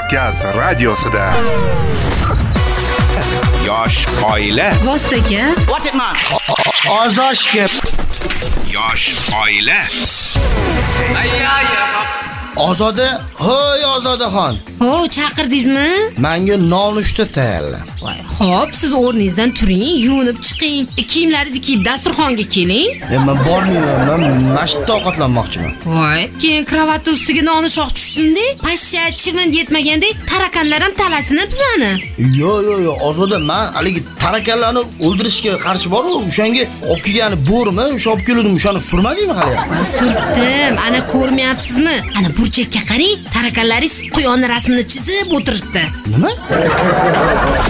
Kavkaz radiosida. Yosh oila. Vostaga. What it man? Ozoshga. Yosh oila. Ozoda, hoy Ozodaxon. Ho, chaqirdingizmi? Menga nonushta tayyorla. Voy, xo'p, siz o'rningizdan turing, yuvinib chiqing, kiyimlaringizni kiyib dasturxonga keling. Men bormayman, men masjidda ovqatlanmoqchiman. Voy, keyin kravatni ustiga nonushaq tushsin-da, pashsha, chivin yetmagandek tarakanlar ham talasini bizani. Yo, Ozoda, men haligi tarakanlarni o'ldirishga qarshi bor-ku, o'shanga olib kelgani bo'rmi? O'sha olib keldim, o'shani surmadingmi hali ham? Surtdim, ana ko'rmayapsizmi? Ana burchakka qarang, tarakanlaringiz quyonni rasmini chizib o'tiribdi. Nima?